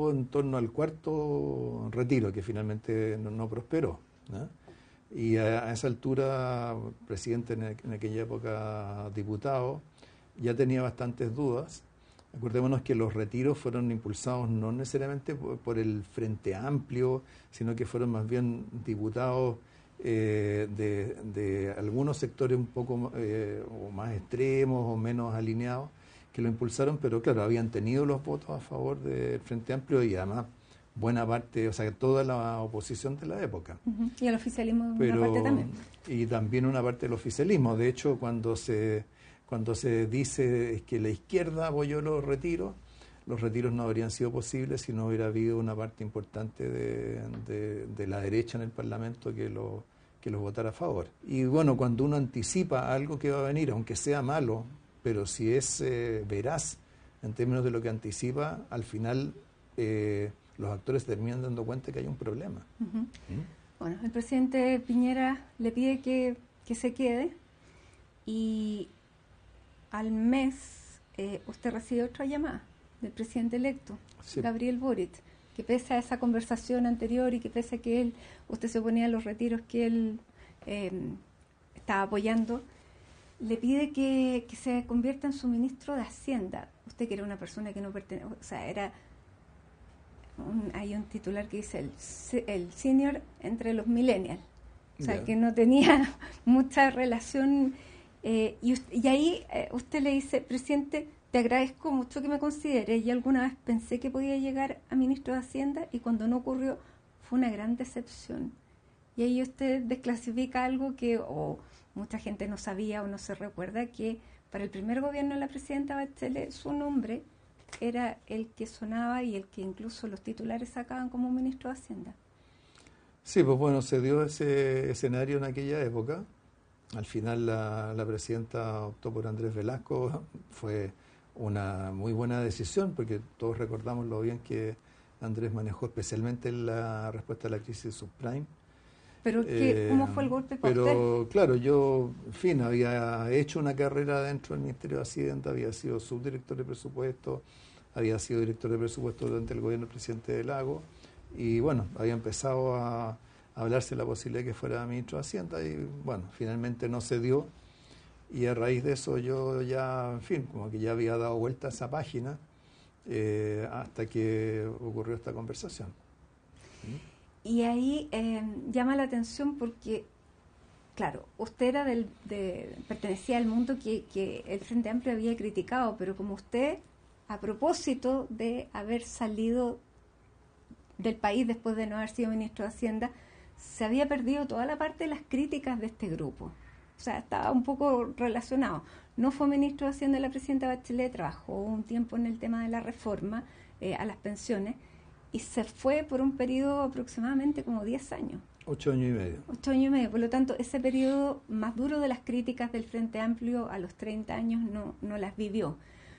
todo en torno al cuarto retiro, que finalmente no prosperó, ¿no? Y a esa altura, presidente en aquella época diputado, ya tenía bastantes dudas. Acordémonos que los retiros fueron impulsados no necesariamente por el Frente Amplio, sino que fueron más bien diputados de algunos sectores un poco o más extremos o menos alineados que lo impulsaron, pero claro, habían tenido los votos a favor del Frente Amplio y además buena parte, o sea, toda la oposición de la época. Y el oficialismo una parte también. Y también una parte del oficialismo. De hecho, cuando se dice que la izquierda apoyó los retiros no habrían sido posibles si no hubiera habido una parte importante de la derecha en el Parlamento que los votara a favor. Y bueno, cuando uno anticipa algo que va a venir, aunque sea malo, pero si es veraz en términos de lo que anticipa, al final los actores terminan dando cuenta que hay un problema. Bueno, el presidente Piñera le pide que se quede y al mes usted recibe otra llamada del presidente electo, sí, Gabriel Boric, que pese a esa conversación anterior y que pese a que usted se oponía a los retiros que él estaba apoyando, le pide que se convierta en su ministro de Hacienda. Usted que era una persona que no pertenece, o sea, hay un titular que dice el senior entre los millennials, o sea, que no tenía mucha relación, y ahí usted le dice, presidente, te agradezco mucho que me considere, y alguna vez pensé que podía llegar a ministro de Hacienda y cuando no ocurrió fue una gran decepción. Y ahí usted desclasifica algo que mucha gente no sabía o no se recuerda, que para el primer gobierno de la presidenta Bachelet su nombre era el que sonaba y el que incluso los titulares sacaban como ministro de Hacienda. Sí, pues bueno, se dio ese escenario en aquella época. Al final la presidenta optó por Andrés Velasco. Fue una muy buena decisión porque todos recordamos lo bien que Andrés manejó especialmente la respuesta a la crisis subprime. Pero ¿cómo fue el golpe para usted? Pero claro, yo, en fin, había hecho una carrera dentro del Ministerio de Hacienda, había sido subdirector de presupuesto, había sido director de presupuesto durante el gobierno del presidente Lagos, y bueno, había empezado a hablarse de la posibilidad de que fuera ministro de Hacienda, y bueno, finalmente no se dio, y a raíz de eso yo ya, en fin, como que ya había dado vuelta a esa página hasta que ocurrió esta conversación. Y ahí llama la atención porque, claro, usted era pertenecía al mundo que el Frente Amplio había criticado, pero como usted, a propósito de haber salido del país después de no haber sido ministro de Hacienda, se había perdido toda la parte de las críticas de este grupo. O sea, estaba un poco relacionado. No fue ministro de Hacienda de la presidenta Bachelet, trabajó un tiempo en el tema de la reforma a las pensiones, y se fue por un periodo aproximadamente como 10 años. 8 años y medio. 8 años y medio. Por lo tanto, ese periodo más duro de las críticas del Frente Amplio a los 30 años no las vivió.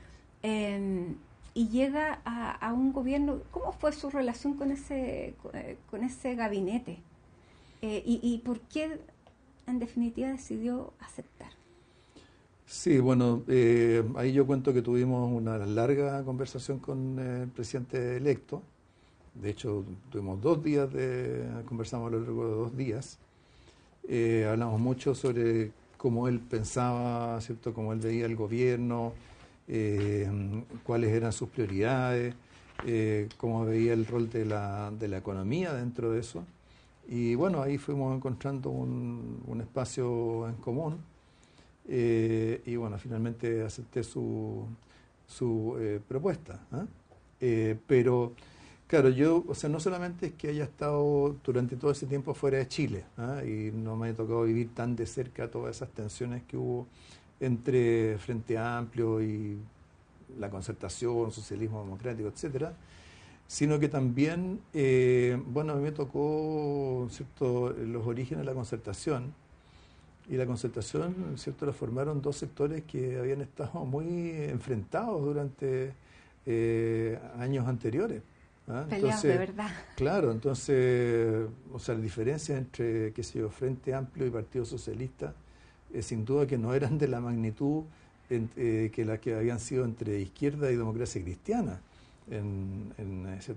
Y llega a un gobierno. ¿Cómo fue su relación con ese gabinete? ¿Y por qué, en definitiva, decidió aceptar? Sí, bueno, ahí yo cuento que tuvimos una larga conversación con el presidente electo. De hecho, tuvimos conversamos a lo largo de 2 días. Hablamos mucho sobre cómo él pensaba, ¿cierto? Cómo él veía el gobierno, cuáles eran sus prioridades, cómo veía el rol de la economía dentro de eso. Y bueno, ahí fuimos encontrando un espacio en común. Y bueno, finalmente acepté su propuesta. Pero claro, yo, o sea, no solamente es que haya estado durante todo ese tiempo fuera de Chile, y no me ha tocado vivir tan de cerca todas esas tensiones que hubo entre Frente Amplio y la Concertación, socialismo democrático, etcétera, sino que también, bueno, a mí me tocó, ¿cierto?, los orígenes de la Concertación, y la Concertación, ¿cierto?, la formaron 2 sectores que habían estado muy enfrentados durante años anteriores. Peleados de verdad. Claro, entonces, o sea, la diferencia entre, qué sé yo, Frente Amplio y Partido Socialista, sin duda que no eran de la magnitud que las que habían sido entre izquierda y democracia cristiana en ese